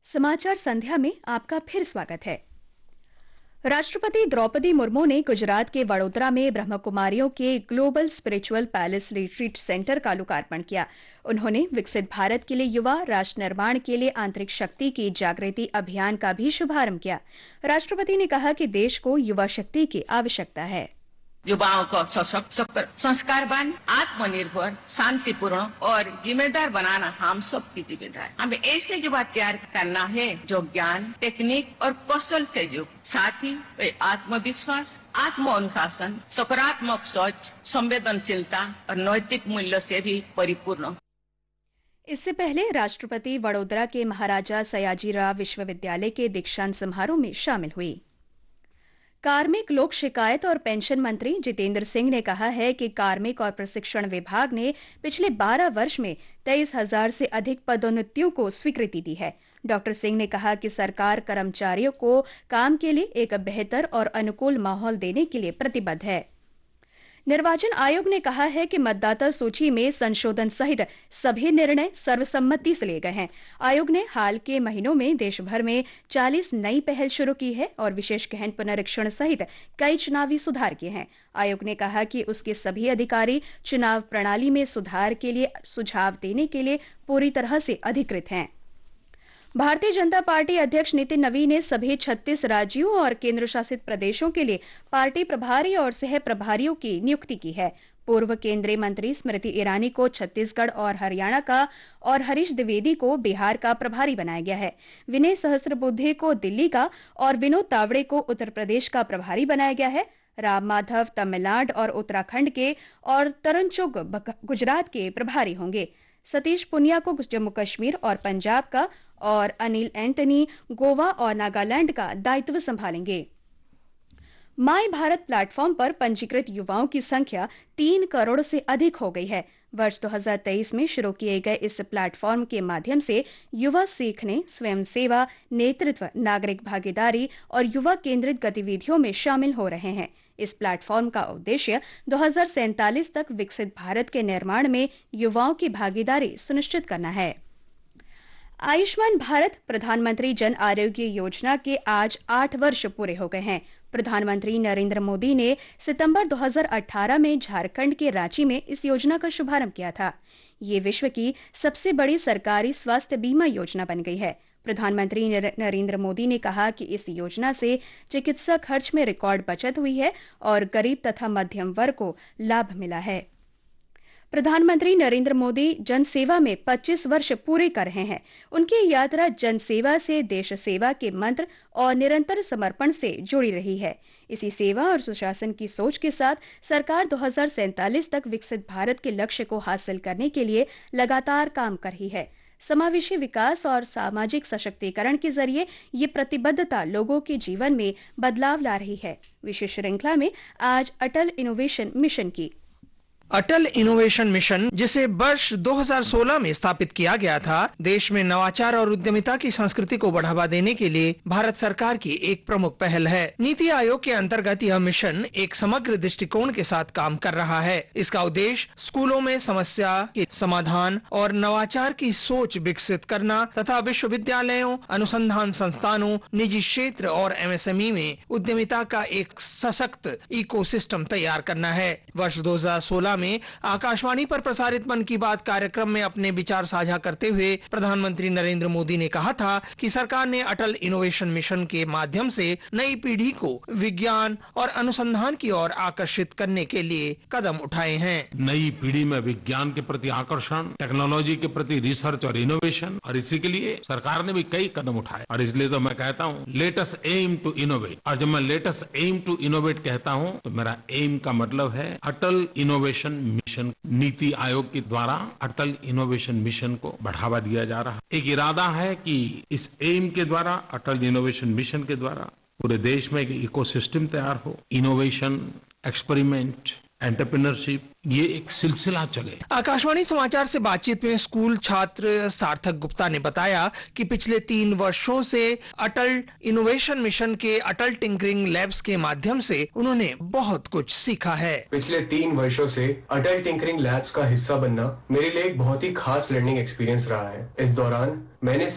समाचार संध्या में आपका फिर स्वागत है। राष्ट्रपति द्रौपदी मुर्मू ने गुजरात के वडोदरा में ब्रह्मकुमारियों के global spiritual palace retreat centre का लोकार्पण किया। उन्होंने विकसित भारत के लिए युवा राष्ट्र निर्माण के लिए आंतरिक शक्ति की जागृति अभियान का भी शुभारंभ किया। राष्ट्रपति ने कहा कि देश को युवा शक्ति की आवश्यकता है। युवाओं को सशक्त, संस्कारवान, आत्मनिर्भर, शांतिपूर्ण और जिम्मेदार बनाना हम सब की जिम्मेदारी। हमें ऐसे युवा तैयार करना है जो ज्ञान, टेक्निक और कौशल से युक्त, साथ ही वे आत्मविश्वास, आत्म अनुशासन, सकारात्मक सोच, संवेदनशीलता और नैतिक मूल्य से भी परिपूर्ण। इससे पहले राष्ट्रपति वडोदरा के महाराजा सयाजीराव विश्वविद्यालय के दीक्षांत समारोह में शामिल हुई। कार्मिक, लोक शिकायत और पेंशन मंत्री जितेंद्र सिंह ने कहा है कि कार्मिक और प्रशिक्षण विभाग ने पिछले 12 वर्ष में 23,000 से अधिक पदोन्नतियों को स्वीकृति दी है। डॉक्टर सिंह ने कहा कि सरकार कर्मचारियों को काम के लिए एक बेहतर और अनुकूल माहौल देने के लिए प्रतिबद्ध है। निर्वाचन आयोग ने कहा है कि मतदाता सूची में संशोधन सहित सभी निर्णय सर्वसम्मति से लिए गए हैं। आयोग ने हाल के महीनों में देश भर में 40 नई पहल शुरू की है और विशेष गहन पुनरीक्षण सहित कई चुनावी सुधार किए हैं। आयोग ने कहा कि उसके सभी अधिकारी चुनाव प्रणाली में सुधार के लिए सुझाव देने के लिए पूरी तरह से अधिकृत हैं। भारतीय जनता पार्टी अध्यक्ष नितिन नवीन ने सभी 36 राज्यों और केंद्र शासित प्रदेशों के लिए पार्टी प्रभारी और सह प्रभारियों की नियुक्ति की है। पूर्व केंद्रीय मंत्री स्मृति ईरानी को छत्तीसगढ़ और हरियाणा का और हरीश द्विवेदी को बिहार का प्रभारी बनाया गया है। विनय सहस्त्रबुद्धे को दिल्ली का और विनोद तावड़े को उत्तर प्रदेश का प्रभारी बनाया गया है। राम माधव तमिलनाडु और उत्तराखंड के और तरुण चुग गुजरात के प्रभारी होंगे। सतीश पुनिया को जम्मू कश्मीर और पंजाब का और अनिल एंटनी गोवा और नागालैंड का दायित्व संभालेंगे। माय भारत प्लेटफॉर्म पर पंजीकृत युवाओं की संख्या 3 करोड़ से अधिक हो गई है। वर्ष 2023 में शुरू किए गए इस प्लेटफॉर्म के माध्यम से युवा सीखने, स्वयं सेवा, नेतृत्व, नागरिक भागीदारी और युवा केंद्रित गतिविधियों में शामिल हो रहे हैं। इस प्लेटफॉर्म का उद्देश्य 2047 तक विकसित भारत के निर्माण में युवाओं की भागीदारी सुनिश्चित करना है। आयुष्मान भारत प्रधानमंत्री जन आरोग्य योजना के आज 8 वर्ष पूरे हो गए हैं। प्रधानमंत्री नरेंद्र मोदी ने सितंबर 2018 में झारखंड के रांची में इस योजना का शुभारंभ किया था। ये विश्व की सबसे बड़ी सरकारी स्वास्थ्य बीमा योजना बन गई है। प्रधानमंत्री नरेंद्र मोदी ने कहा कि इस योजना से चिकित्सा खर्च में रिकॉर्ड बचत हुई है और गरीब तथा मध्यम वर्ग को लाभ मिला है। प्रधानमंत्री नरेंद्र मोदी जनसेवा में 25 वर्ष पूरे कर रहे हैं। उनकी यात्रा जनसेवा से देश सेवा के मंत्र और निरंतर समर्पण से जुड़ी रही है। इसी सेवा और सुशासन की सोच के साथ सरकार 2047 तक विकसित भारत के लक्ष्य को हासिल करने के लिए लगातार काम कर रही है। समावेशी विकास और सामाजिक सशक्तिकरण के जरिए ये प्रतिबद्धता लोगों के जीवन में बदलाव ला रही है। विशेष श्रृंखला में आज अटल इनोवेशन मिशन की। अटल इनोवेशन मिशन, जिसे वर्ष 2016 में स्थापित किया गया था, देश में नवाचार और उद्यमिता की संस्कृति को बढ़ावा देने के लिए भारत सरकार की एक प्रमुख पहल है। नीति आयोग के अंतर्गत यह मिशन एक समग्र दृष्टिकोण के साथ काम कर रहा है। इसका उद्देश्य स्कूलों में समस्या के समाधान और नवाचार की सोच विकसित करना तथा विश्वविद्यालयों, अनुसंधान संस्थानों, निजी क्षेत्र और MSME में उद्यमिता का एक सशक्त इकोसिस्टम तैयार करना है। वर्ष 2016 में आकाशवाणी पर प्रसारित मन की बात कार्यक्रम में अपने विचार साझा करते हुए प्रधानमंत्री नरेंद्र मोदी ने कहा था कि सरकार ने अटल इनोवेशन मिशन के माध्यम से नई पीढ़ी को विज्ञान और अनुसंधान की ओर आकर्षित करने के लिए कदम उठाए हैं। नई पीढ़ी में विज्ञान के प्रति आकर्षण, टेक्नोलॉजी के प्रति रिसर्च और इनोवेशन, और इसी के लिए सरकार ने भी कई कदम उठाए। और इसलिए तो मैं कहता हूँ, let us M to innovate. और जब मैं let us M to innovate कहता हूँ तो मेरा एम का मतलब है अटल इनोवेशन मिशन। नीति आयोग के द्वारा अटल इनोवेशन मिशन को बढ़ावा दिया जा रहा है। एक इरादा है कि इस एम के द्वारा, अटल इनोवेशन मिशन के द्वारा पूरे देश में एक इकोसिस्टम तैयार हो। इनोवेशन, एक्सपेरिमेंट, एंटरप्रेन्योरशिप, ये एक सिलसिला चले। आकाशवाणी समाचार से बातचीत में स्कूल छात्र सार्थक गुप्ता ने बताया कि पिछले 3 वर्षों से अटल इनोवेशन मिशन के अटल टिंकरिंग लैब्स के माध्यम से उन्होंने बहुत कुछ सीखा है। पिछले 3 वर्षों से अटल टिंकरिंग लैब्स का हिस्सा बनना मेरे लिए एक बहुत ही खास लर्निंग एक्सपीरियंस रहा है। इस दौरान मैंने